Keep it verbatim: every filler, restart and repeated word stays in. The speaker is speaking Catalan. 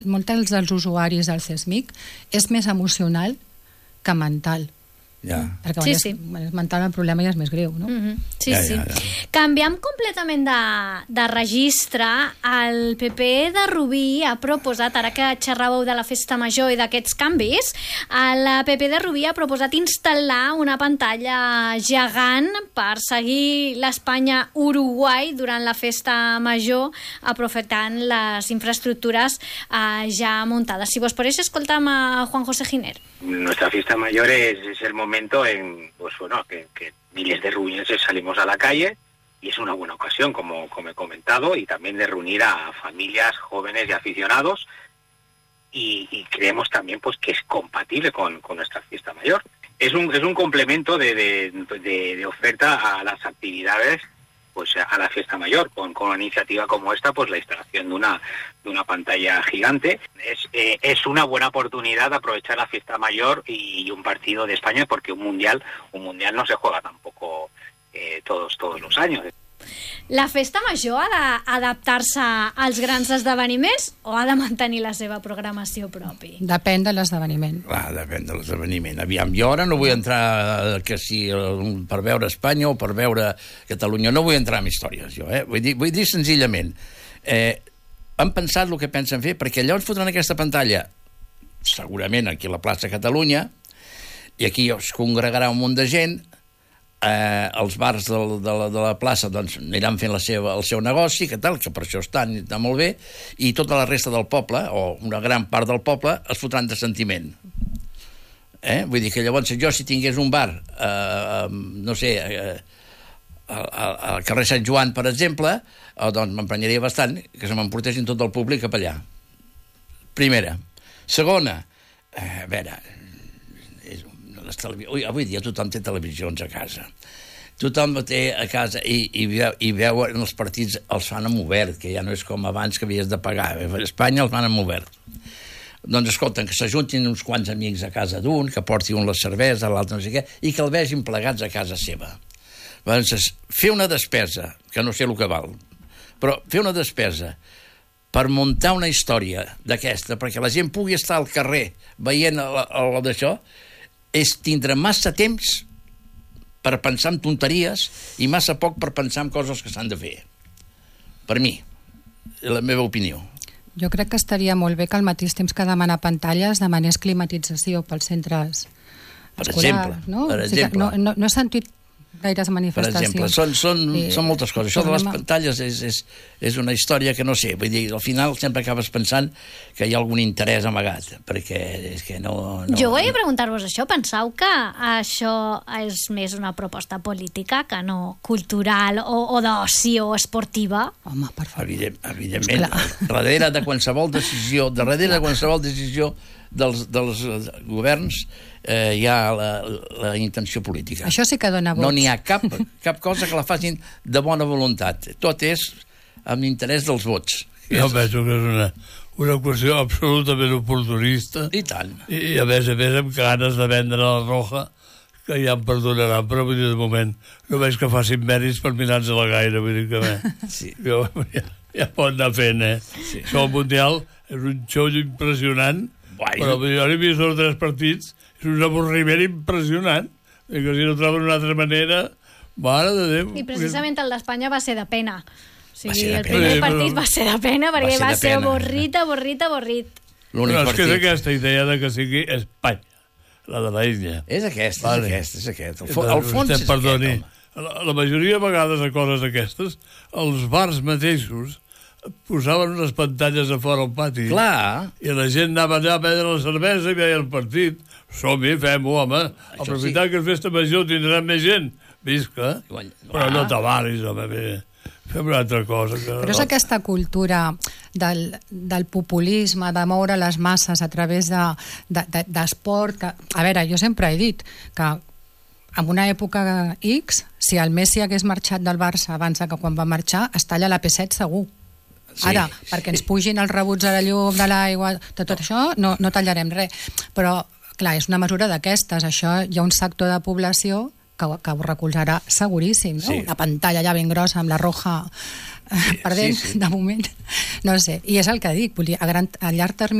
Molts dels usuaris del CESMIC és més emocional que mental. Ja. Perquè Sí, quan sí. és, és mental el problema ja és més greu, no? Mm-hmm. Sí, Ja, sí. ja, ja. Canviant completament de, de registre, el P P de Rubí ha proposat, ara que xerràveu de la festa major i d'aquests canvis, el P P de Rubí ha proposat instal·lar una pantalla gegant per seguir l'Espanya-Uruguai durant la festa major, aprofitant les infraestructures eh, ja muntades. Si vos pareix, escoltam a Juan José Giner. Nuestra fiesta mayor es, es el momento en, pues bueno, que, que miles de rubienses salimos a la calle y es una buena ocasión, como, como he comentado, y también de reunir a familias, jóvenes y aficionados y, y creemos también pues que es compatible con, con nuestra fiesta mayor. Es un, es un complemento de, de, de, de oferta a las actividades, pues a la fiesta mayor, con, con una iniciativa como esta, pues la instalación de una, de una pantalla gigante. Es, eh, es una buena oportunidad de aprovechar la fiesta mayor y, y un partido de España, porque un mundial, un mundial no se juega tampoco eh, todos, todos los años. La festa major ha d'adaptar-se als grans esdeveniments o ha de mantenir la seva programació propi? Depèn de l'esdeveniment. Clar, depèn de l'esdeveniment. Aviam, jo ara no vull entrar que si per veure Espanya o per veure Catalunya, no vull entrar en històries, jo, eh? Vull dir, vull dir senzillament, eh, han pensat el que pensen fer, perquè allò ens fotran aquesta pantalla, segurament aquí a la plaça Catalunya, i aquí es congregarà un munt de gent, Eh, els bars de, de, la, de la plaça doncs, aniran fent la seva, el seu negoci, que tal, que per això estan, està molt bé, i tota la resta del poble, o una gran part del poble, es fotran de sentiment. Eh? Vull dir que llavors jo, si tingués un bar, eh, no sé, eh, al, al carrer Sant Joan, per exemple, eh, doncs m'emprenyaria bastant que se m'emportessin tot el públic cap allà. Primera. Segona, eh, a veure... Les televi... Ui, avui dia tothom té televisions a casa. Tothom té a casa i, i, veu, i veu els partits, els fan en obert, que ja no és com abans que havies de pagar. A Espanya els fan en obert. Doncs escolten, que s'ajuntin uns quants amics a casa d'un, que porti un la cervesa, l'altre no sé què, i que el vegin plegats a casa seva. Doncs fer una despesa, que no sé el que val, però fer una despesa per muntar una història d'aquesta, perquè la gent pugui estar al carrer veient el, el, el d'això, és tindre massa temps per pensar en tonteries i massa poc per pensar en coses que s'han de fer. Per mi, la meva opinió. Jo crec que estaria molt bé que al mateix temps que demana pantalles demanés climatització pels centres Per escolars, exemple, no? per O sigui, exemple. no, no, no he sentit gaires Per manifestacions. exemple, són, són, I, són moltes coses. Això de les tornem a- pantalles és, és, és una història que no sé, vull dir, al final sempre acabes pensant que hi ha algun interès amagat, perquè és que no... no Jo volia preguntar-vos això. Penseu que això és més una proposta política que no cultural o, o d'oci o esportiva? Home, per favor. Evident, evidentment, darrere de qualsevol decisió, darrere de qualsevol decisió dels, dels governs eh, hi ha la, la intenció política. Això sí que dona vots. No n'hi ha cap, cap cosa que la facin de bona voluntat. Tot és amb interès dels vots. Jo penso que és una, una qüestió absolutament oportunista I tant. i, a més a més amb ganes de vendre la roja, que ja em perdonaran, però vull dir, de moment no veig que facin mèrits per mirar-nos la gaire, vull dir que bé. Sí. Jo, ja, ja pot anar fent, eh? Sí. Això al Mundial és un show impressionant, Guai. però jo n'he vist dos o tres partits, és un avorriment impressionant, i que si no troben una altra manera, mare de Déu. I precisament el d'Espanya va ser de pena. O sigui, Va ser de el pena. primer Sí, partit però- va ser de pena perquè ser va de ser pena. avorrit, avorrit, avorrit. L'únic Però és que és partit... aquesta idea de que sigui Espanya, la de la Índia. És aquest, Vale. és aquest, és aquest. El, fo el fons Vostè és perdoni, aquest, home. la, la majoria de vegades a coses aquestes, els bars mateixos posaven unes pantalles a fora al pati. Clar. I la gent anava allà a prendre la cervesa i veia el partit. Som-hi, fem-ho, home. Aprofitar sí. que és festa major tindrà més gent. Visca. Igual- Però no Ah. t'avaris, home, bé. Fem una altra cosa. Que... Però és aquesta cultura del, del populisme, de moure les masses a través d'esport, de, de, que... A veure, jo sempre he dit que en una època X, si el Messi hagués marxat del Barça abans que quan va marxar, es talla la P set segur. Sí, Ara, sí. perquè ens pugin els rebuts de la llum, de l'aigua, de tot això, no, no tallarem res. Però, clar, és una mesura d'aquestes. Això hi ha un sector de població que, que ho recolzarà seguríssim, no? Sí. Una pantalla allà ben grossa amb la roja eh, perdent, sí, sí. de moment. No sé, i és el que dic, vull dir, a, gran, a llarg termini